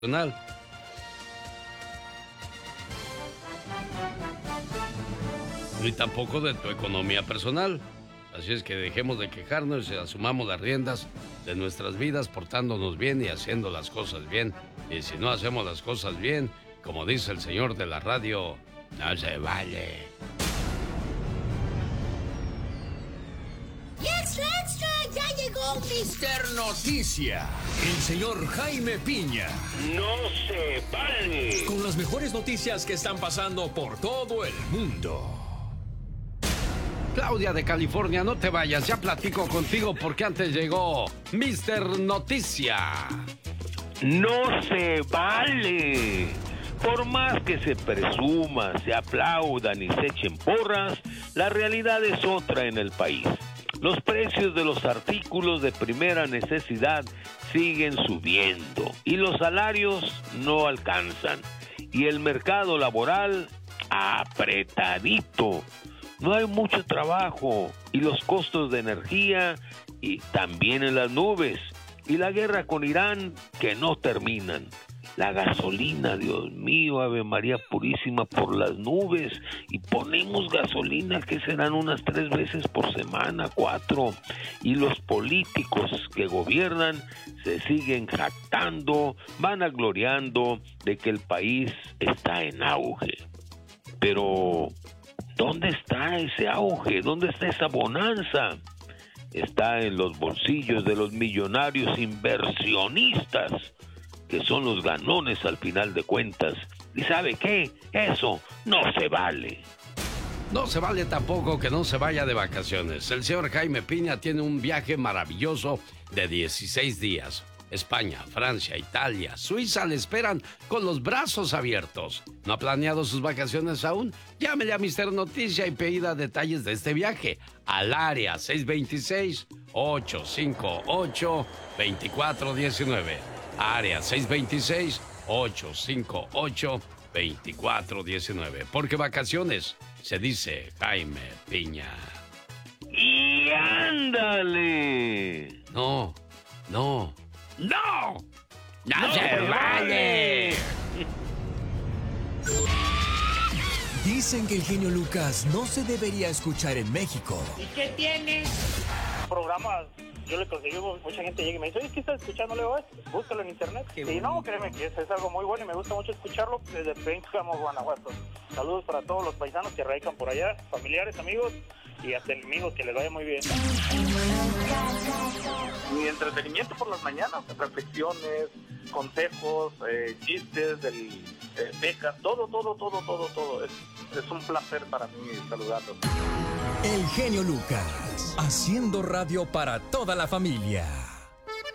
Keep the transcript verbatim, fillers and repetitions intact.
personal. Ni tampoco de tu economía personal. Así es que dejemos de quejarnos y asumamos las riendas de nuestras vidas portándonos bien y haciendo las cosas bien. Y si no hacemos las cosas bien, como dice el señor de la radio, no se vale. ¡Y extra, extra! ¡Ya llegó mister Noticia! El señor Jaime Piña. ¡No se vale! Con las mejores noticias que están pasando por todo el mundo. Claudia de California, no te vayas, ya platico contigo porque antes llegó mister Noticia. ¡No se vale! Por más que se presuma, se aplaudan y se echen porras, la realidad es otra en el país. Los precios de los artículos de primera necesidad siguen subiendo y los salarios no alcanzan. Y el mercado laboral apretadito. No hay mucho trabajo y los costos de energía y también en las nubes. Y la guerra con Irán que no terminan. La gasolina, Dios mío, Ave María Purísima, por las nubes. Y ponemos gasolina que serán unas tres veces por semana, cuatro. Y los políticos que gobiernan se siguen jactando, vanagloriando de que el país está en auge. Pero ¿dónde está ese auge? ¿Dónde está esa bonanza? Está en los bolsillos de los millonarios inversionistas, que son los ganones al final de cuentas. ¿Y sabe qué? Eso no se vale. No se vale tampoco que no se vaya de vacaciones. El señor Jaime Piña tiene un viaje maravilloso de dieciséis días. España, Francia, Italia, Suiza le esperan con los brazos abiertos. ¿No ha planeado sus vacaciones aún? Llámele a mister Noticia y pida detalles de este viaje al área seis dos seis, ocho cinco ocho, dos cuatro uno nueve. Área seis dos seis, ocho cinco ocho, dos cuatro uno nueve. Porque vacaciones se dice Jaime Piña. ¡Y ándale! No, no. ¡No! ¡No, ¡No se se vale! vale! Dicen que el genio Lucas no se debería escuchar en México. ¿Y qué tiene? Programas, yo le conseguí, mucha gente llega y me dice, oye, ¿qué estás escuchando? Le digo, búscalo en internet. Y sí, no, créeme que es, es algo muy bueno y me gusta mucho escucharlo desde Pénjamo, Guanajuato. Saludos para todos los paisanos que radican por allá, familiares, amigos y hasta enemigos, que les vaya muy bien. Mi entretenimiento por las mañanas, reflexiones, consejos, eh, chistes, del, eh, becas, todo, todo, todo, todo, todo. Es, es un placer para mí saludarlos. El genio Lucas, haciendo radio para toda la familia.